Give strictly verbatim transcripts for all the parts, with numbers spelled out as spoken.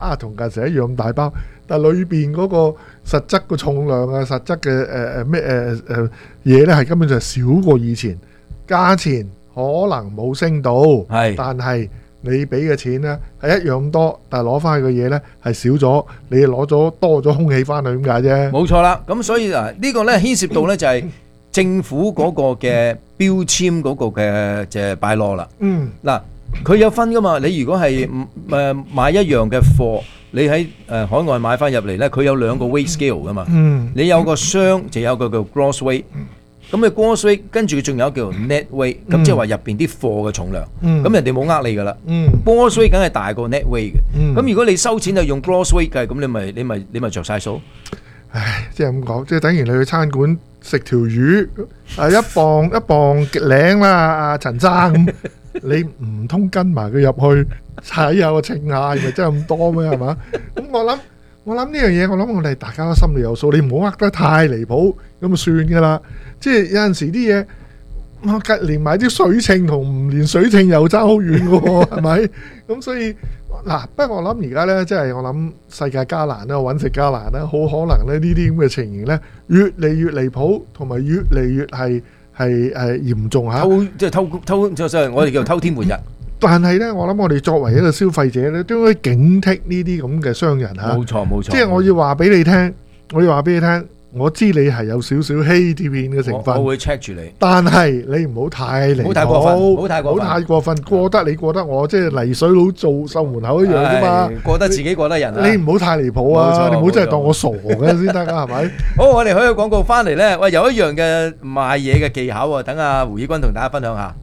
啊同價時一樣咁大包，但係裏邊嗰個實質個重量啊，實質嘅誒誒咩誒誒嘢咧，係根本就係少過以前，價錢可能冇升到， 係， 但係你俾嘅錢咧係一樣咁多，但係攞翻去嘅嘢咧係少咗，你攞咗多咗空氣翻去，點解啫？ 冇錯啦。咁所以嗱，呢個咧牽涉到咧就係政府嗰個嘅標籤嗰個嘅即係擺攞啦。 嗯， 嗱，佢有分噶嘛？你如果係誒買一樣嘅貨，你喺誒海外買翻入嚟咧，佢有兩個 weight scale 噶嘛。 嗯， 你有個箱就有個叫 gross weight。咁你 gross weight 跟住仲有叫 net weight，咁即係話入邊啲貨嘅重量。咁人哋冇呃你噶啦。gross weight 梗係大過 net weight 嘅。咁如果你收錢就用 gross weight 計，咁你咪你咪你咪着晒數。 唉，即係咁講，即係等於你去餐館食條魚，啊一磅一磅領啦，阿陳生咁，你唔通跟埋佢入去睇下個稱下，係咪真係咁多咩？係嘛？咁我諗我諗呢樣嘢，我諗我哋大家都心裏有數，你唔好呃得太離譜，咁就算噶啦。即係有陣時啲嘢，我計連埋啲水稱同唔連水稱又爭好遠嘅喎，係咪？咁所以嗱，不過我諗而家咧，即係我諗世界艱難啦，揾食艱難啦，好可能咧呢啲咁嘅情形咧，越嚟越離譜，同埋越嚟越係係誒嚴重嚇。 偷即係偷偷即係我哋叫偷天換日。 但係咧，我諗我哋作為一個消費者咧，都應該警惕呢啲咁嘅商人嚇。 冇錯冇錯。 即係我要話俾你聽，我要話俾你聽。我知你係有少少欺騙嘅成分， 我會 check 住你。 但係你唔好太離譜，唔好太過分，唔好太過分，唔好太過分，過得你過得我，即係泥水佬做售門口一樣啫嘛。 過得自己過得人啊！ 你唔好太離譜啊！你唔好真係當我傻嘅先得噶，係咪？ 好，我哋開個廣告翻嚟咧，喂，有一樣嘅賣嘢嘅技巧啊，等阿胡以軍同大家分享下。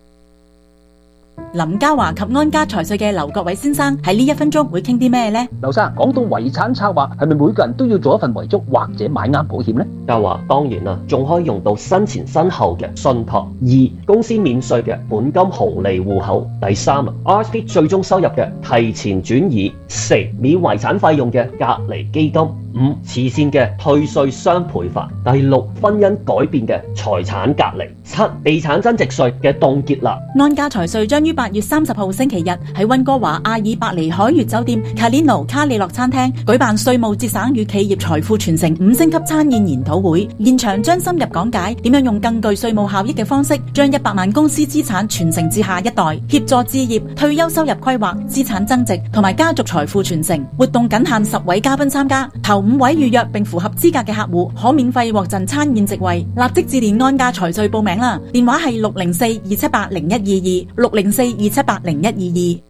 林嘉華及安家財稅嘅劉國偉先生喺呢一分鐘會傾啲咩呢？ 劉生講到遺產策劃，係咪每個人都要做一份遺囑或者買啱保險呢？ 嘉華當然啦，仲可以用到身前身後嘅信託。二、公司免稅嘅本金紅利戶口。第三啊 ，R S P 最終收入嘅提前轉移。四、免遺產費用嘅隔離基金。五、慈善嘅退稅雙倍法。第六、婚姻改變嘅財產隔離。七、地產增值稅嘅凍結啦。 安家財稅將於八月三十號星期日喺溫哥華阿爾伯尼海悅酒店卡列諾卡里諾餐廳舉辦稅務節省與企業財富傳承五星級餐宴研討會，現場將深入講解點樣用更具稅務效益嘅方式，將一百萬公司資產傳承至下一代，協助置業、退休收入規劃、資產增值同埋家族財富傳承。活動僅限十位嘉賓參加，頭五位預約並符合資格嘅客戶可免費獲贈餐宴席位，立即致電安家財稅報名啦！電話係六零四二七八零一二二六零四二七八零一二二。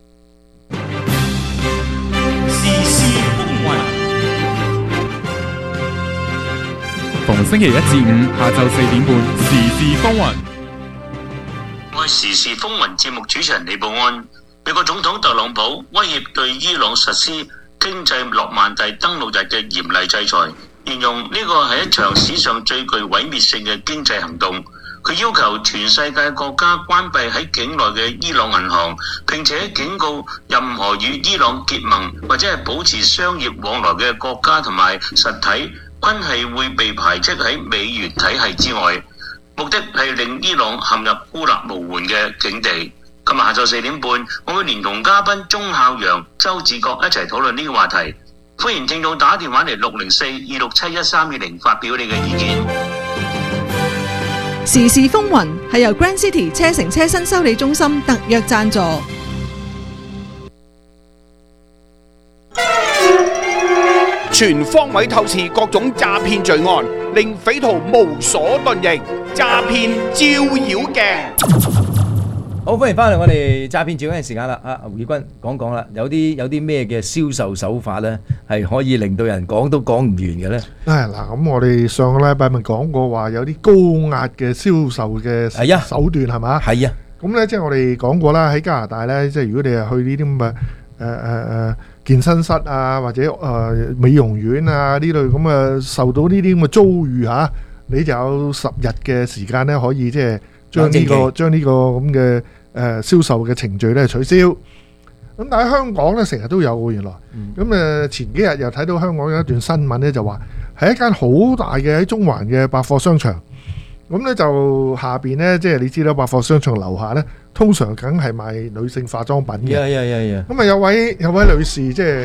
時事風雲， 逢星期一至五下晝四點半，時事風雲。 我係時事風雲節目主持人李寶安。美國總統特朗普威脅對伊朗實施經濟諾曼第登陸日嘅嚴厲制裁，形容呢個係一場史上最具毀滅性嘅經濟行動。佢要求全世界國家關閉喺境內嘅伊朗銀行，並且警告任何與伊朗結盟或者係保持商業往來嘅國家同埋實體，均係會被排斥喺美元體系之外。目的係令伊朗陷入孤立無援嘅境地。今日下晝四點半，我會連同嘉賓鐘孝陽、周志國一齊討論呢個話題。歡迎聽眾打電話嚟六零四二六七一三二零發表你嘅意見。 時事風雲係由 Grand City 車城車身修理中心特約贊助。 全方位透視各種詐騙罪案，令匪徒無所遁形。詐騙照妖鏡。 好，歡迎翻嚟我哋詐騙照妖鏡時間啦！啊，胡以軍講講啦，有啲有啲咩嘅銷售手法咧，係可以令到人講都講唔完嘅咧？ 唉，嗱，咁我哋上個禮拜咪講過話有啲高壓嘅銷售嘅手段係嘛？ 係啊。 咁咧，即係我哋講過啦，喺加拿大咧，即係如果你係去呢啲咁嘅誒誒誒健身室啊，或者誒美容院啊呢類咁嘅受到呢啲咁嘅遭遇嚇，你就有十日嘅時間咧，可以即係將呢個將呢個咁嘅誒銷售嘅程序咧取消。咁但喺香港咧成日都有喎，原來。咁誒前幾日又睇到香港有一段新聞咧，就話係一間好大嘅喺中環嘅百貨商場。咁咧就下邊咧，即係你知啦，百貨商場樓下咧，通常梗係賣女性化妝品嘅。 係係係係。 咁啊有位有位女士即係。